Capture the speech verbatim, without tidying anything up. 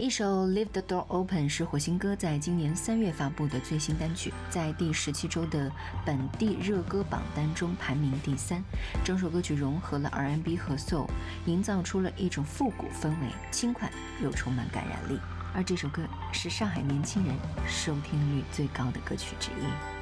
一首 Leave the Door Open 是火星哥在今年三月发布的最新单曲，在第十七周的本地热歌榜单中排名第三。整首歌曲融合了 R and B 和 Soul， 营造出了一种复古氛围，轻快又充满感染力。而这首歌是上海年轻人收听率最高的歌曲之一。